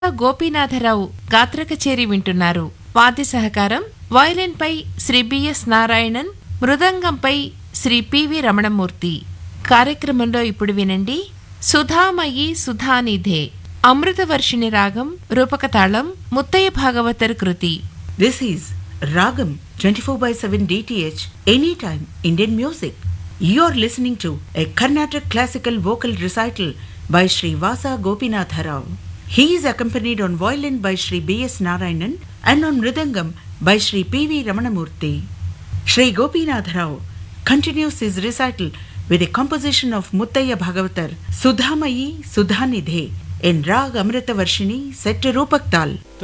గోపీనాథరావు గాత్ర కచేరీ వింటున్నారు. వాద్య సహకారం వయలిన్ పై శ్రీ బిఎస్ నారాయణన్, మృదంగంపై శ్రీ పివి రమణమూర్తి. కార్యక్రమంలో ఇప్పుడు వినండి సుధామయి సుధానిధే, అమృతవర్షిణి రాగం, రూపకతాళం, ముత్తయ్య భాగవతర్ కృతి. This is Ragam 24/7 DTH Anytime Indian Music. You are listening to a Carnatic classical vocal recital by Sri Vasa Gopinatha Rao. He is accompanied on violin by Sri B.S. Narayanan and on mridangam by Sri P.V. Ramanamurthy. Sri Gopinatha Rao continues his recital with a composition of Muttaya Bhagavatar Sudhamayi Sudhanidhe in Rag Amrita Varshini set to Rupak Tal.